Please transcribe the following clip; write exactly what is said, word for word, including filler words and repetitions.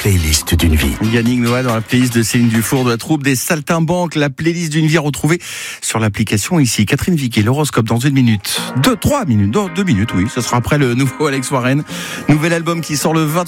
playlist d'une vie. Yannick Noah dans la playlist de Céline Dufour de la troupe des Saltimbanques, la playlist d'une vie retrouvée sur l'application ici. Catherine Vicky, l'horoscope dans une minute. Deux, trois minutes, deux, deux minutes, oui. Ce sera après le nouveau Alex Warren. Nouvel album qui sort le vingt